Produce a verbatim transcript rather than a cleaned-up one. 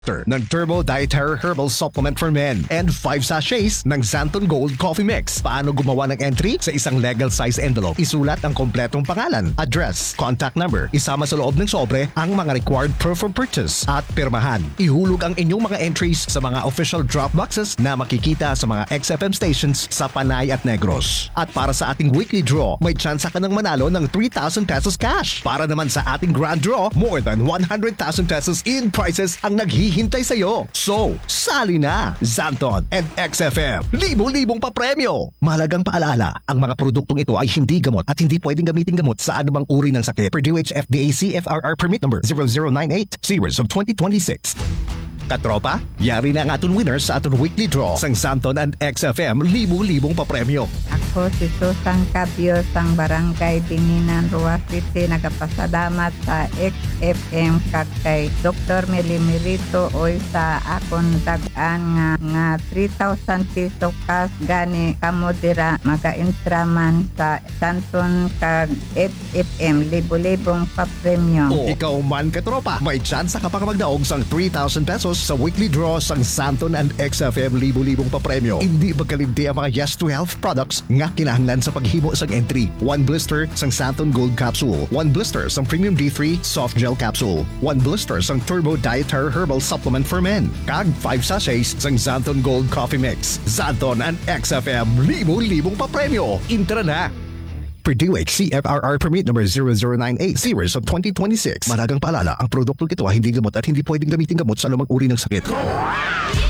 ng Turbo Dietary Herbal Supplement for Men and five sachets ng Xanton Gold Coffee Mix. Paano gumawa ng entry? Sa isang legal size envelope, isulat ang kompletong pangalan, address, contact number, isama sa loob ng sobre ang mga required proof of purchase at pirmahan. Ihulog ang inyong mga entries sa mga official drop boxes na makikita sa mga X F M stations sa Panay at Negros. At para sa ating weekly draw, may chance ka ng manalo ng three thousand pesos cash. Para naman sa ating grand draw, more than one hundred thousand pesos in prizes ang naghihintay hintay sa'yo. So, sali na! Xanton and X F M. Libo-libong papremyo! Mahalagang paalala, ang mga produktong ito ay hindi gamot at hindi pwedeng gamitin gamot sa anumang uri ng sakit. Per D O H F D A C F R R Permit Number zero zero nine eight, Series of twenty twenty-six. Katropa, yari na ang aton winners sa aton weekly draw sang Xanton and X F M. Libo-libong papremyo. Ako si Susan Cabio sang Barangay Dinginan, Rua City. Nagapasalamat sa X F M kag kay Doktor Melimirito oy sa akon dagan nga nga three thousand peso cash gani kamo dira maga-intraman sa Santon kag X F M. Libo-libong papremyo. O ikaw man katropa, may chance ka pa magdaog sang three thousand pesos sa weekly draw sang Xanton and X F M. Libo-libong papremyo. Hindi magkalimti ang mga Yes to Health products nga kinahanglan sa paghimo sang entry. One blister sang Xanton Gold Capsule, one blister sang Premium D three Soft Gel Capsule, one blister sang Turbo Dietary Herbal Supplement for Men, kag five sachets sang Xanton Gold Coffee Mix. Xanton and X F M. Libo-libong papremyo. Intra na! Per D O H C F R R Permit Number zero zero nine eight, Series of twenty twenty-six. Mahalagang paalala, ang produktong ito ay hindi gamot at hindi pwedeng gamitin gamot sa anumang uri ng sakit.